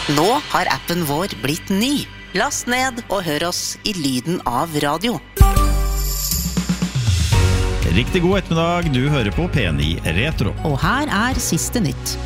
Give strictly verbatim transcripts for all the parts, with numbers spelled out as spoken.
Nå har appen vår blitt ny. Last ned og hør oss i lyden av radio. Riktig god ettermiddag, du hører på P ni Retro. Og her er siste nytt.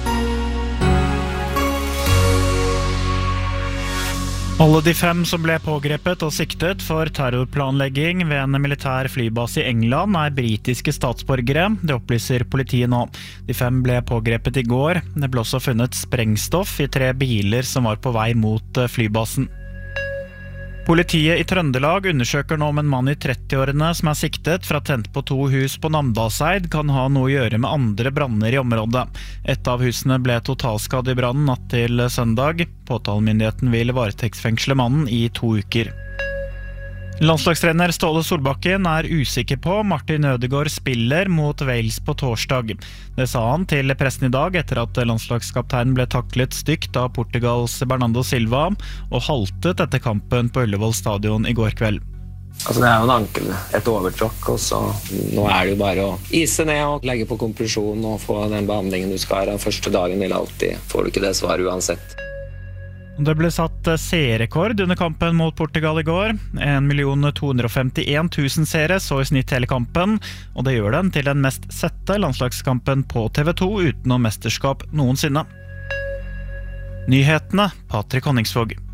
Alle de fem som ble pågrepet og siktet for terrorplanlegging ved en militær flybase i England er britiske statsborgere, det opplyser politiet nå. De fem ble pågrepet i går. Det ble også funnet sprengstoff i tre biler som var på vei mot flybasen. Politiet i Trøndelag undersøker nå om en mann i trettiårene som er siktet for å ha tent på to hus på Namdalseid kan ha noe å gjøre med andre branner i området. Et av husene ble totalskadd i brannen natt til søndag. Påtalemyndigheten vil varetektsfengsle mannen i to uker. Landslagstrener Ståle Solbakken er usikker på om Martin Ødegaard spiller mot Wales på torsdag. Det sa han til pressen i dag etter at landslagskapteinen ble taklet stygt av Portugals Bernardo Silva og haltet etter kampen på Ullevål stadion i går kveld. Altså det er jo en ankel, et overtråkk, og så nå er det jo bare å ise ned og legge på kompresjon og få den behandlingen du skal ha første dagen eller alltid. Får du ikke det svaret uansett. Det ble satt seerrekord under kampen mot Portugal i går. en million to hundre og femtien tusen seere så i snitt hele kampen, og det gjør den til den mest sette landslagskampen på T V to utenom mesterskap noensinne. Nyhetene, Patrick Honningsvåg.